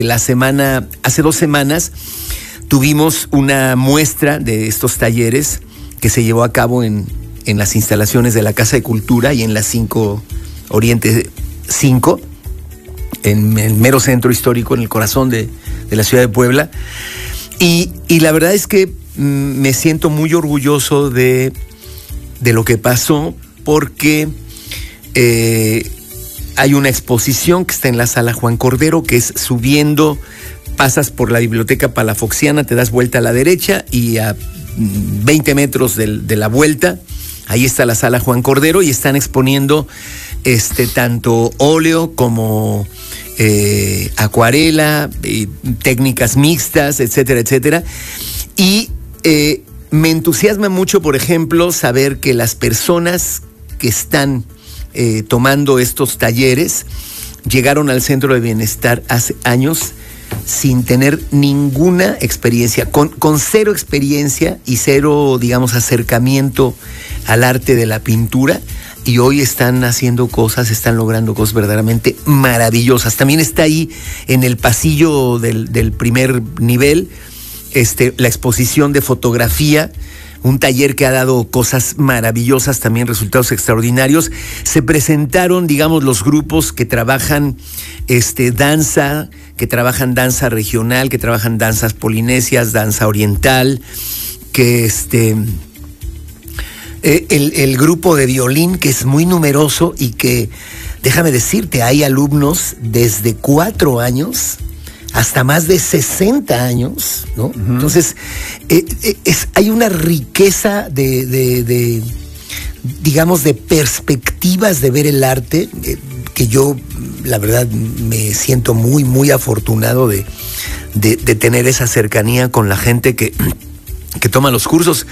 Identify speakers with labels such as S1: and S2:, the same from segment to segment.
S1: Hace 2 semanas, tuvimos una muestra de estos talleres que se llevó a cabo en las instalaciones de la Casa de Cultura y en la 5 Oriente 5, en el mero centro histórico, en el corazón de la ciudad de Puebla. Y la verdad es que me siento muy orgulloso de lo que pasó, porque hay una exposición que está en la Sala Juan Cordero, que es subiendo, pasas por la Biblioteca Palafoxiana, te das vuelta a la derecha y a 20 metros de la vuelta, ahí está la Sala Juan Cordero y están exponiendo tanto óleo como acuarela, técnicas mixtas, etcétera, etcétera. Y me entusiasma mucho, por ejemplo, saber que las personas que están tomando estos talleres llegaron al Centro de Bienestar hace años sin tener ninguna experiencia, con 0 experiencia y 0, digamos, acercamiento al arte de la pintura, y hoy están haciendo cosas, están logrando cosas verdaderamente maravillosas. También está ahí en el pasillo del primer nivel la exposición de fotografía, un taller que ha dado cosas maravillosas, también resultados extraordinarios. Se presentaron, digamos, los grupos que trabajan danza, que trabajan danza regional, que trabajan danzas polinesias, danza oriental, que el grupo de violín, que es muy numeroso y que, déjame decirte, hay alumnos desde 4 años hasta más de 60 años, ¿no? Uh-huh. Entonces, hay una riqueza de digamos, de perspectivas de ver el arte, que yo, la verdad, me siento muy, muy afortunado de tener esa cercanía con la gente que toma los cursos.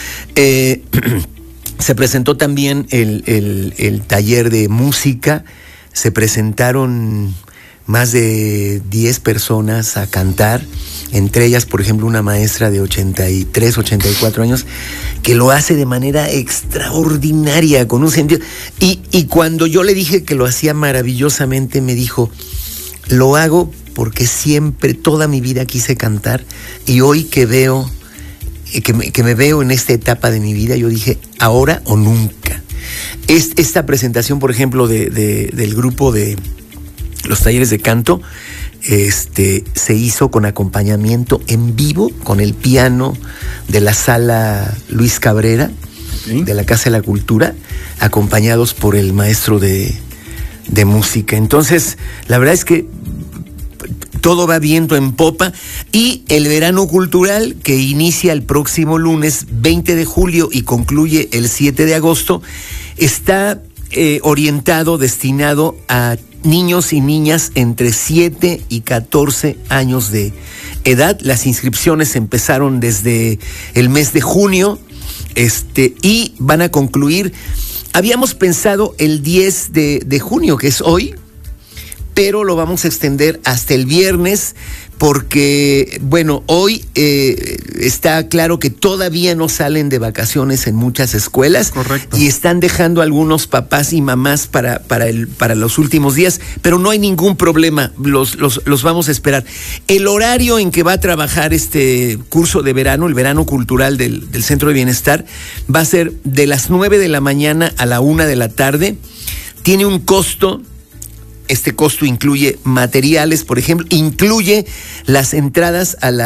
S1: Se presentó también el taller de música, se presentaron más de 10 personas a cantar, entre ellas, por ejemplo, una maestra de 83, 84 años, que lo hace de manera extraordinaria, con un sentido. Y cuando yo le dije que lo hacía maravillosamente, me dijo, lo hago porque siempre, toda mi vida quise cantar, y hoy que veo, que me veo en esta etapa de mi vida, yo dije, ahora o nunca. Esta presentación, por ejemplo, del grupo de los talleres de canto, se hizo con acompañamiento en vivo, con el piano de la Sala Luis Cabrera, ¿sí?, de la Casa de la Cultura, acompañados por el maestro de música. Entonces, la verdad es que todo va viento en popa, y el verano cultural, que inicia el próximo lunes 20 de julio y concluye el 7 de agosto, está orientado, destinado a niños y niñas entre 7 y 14 años de edad. Las inscripciones empezaron desde el mes de junio, y van a concluir, habíamos pensado el 10 de junio, que es hoy, pero lo vamos a extender hasta el viernes, porque, bueno, hoy está claro que todavía no salen de vacaciones en muchas escuelas. Correcto. Y están dejando algunos papás y mamás para los últimos días, pero no hay ningún problema, los vamos a esperar. El horario en que va a trabajar este curso de verano, el verano cultural del Centro de Bienestar, va a ser de las 9 de la mañana a la 1 de la tarde. Tiene un costo. Este costo incluye materiales, por ejemplo, incluye las entradas a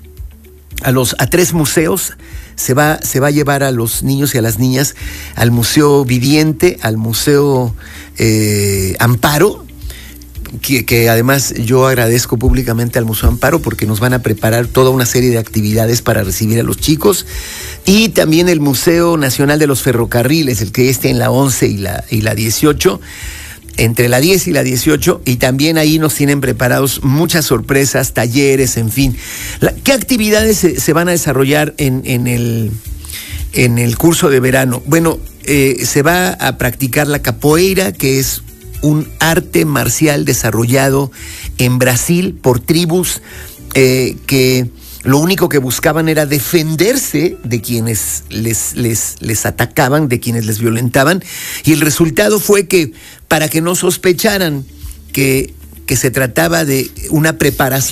S1: 3 museos. Se va a llevar a los niños y a las niñas al Museo Viviente, al Museo Amparo, que además yo agradezco públicamente al Museo Amparo, porque nos van a preparar toda una serie de actividades para recibir a los chicos, y también el Museo Nacional de los Ferrocarriles, el que esté en la 11 y la 18, entre la 10 y la 18, y también ahí nos tienen preparados muchas sorpresas, talleres, en fin. ¿Qué actividades se van a desarrollar en el curso de verano? Bueno, se va a practicar la capoeira, que es un arte marcial desarrollado en Brasil por tribus que lo único que buscaban era defenderse de quienes les atacaban, de quienes les violentaban, y el resultado fue que, para que no sospecharan que que se trataba de una preparación